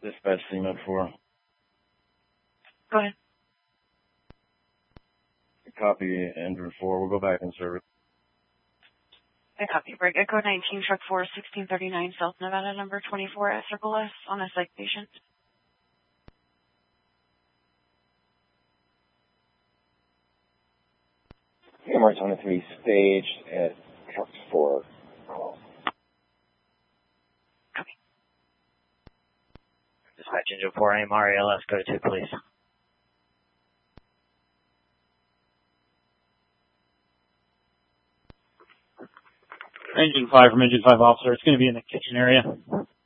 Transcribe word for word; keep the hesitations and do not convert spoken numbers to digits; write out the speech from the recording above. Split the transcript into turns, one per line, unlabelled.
Dispatch C M E D four.
Go ahead.
Copy, Andrew four. We'll go back in service.
I copy. Break Echo nineteen, Truck four, sixteen thirty-nine, South Nevada, number twenty-four at Circle S on a psych patient.
M R twenty-three staged at Truck four.
Copy.
Dispatch Engine four, A M R A L S, go to two, please.
Engine five from Engine five officer. It's going to be in the kitchen area.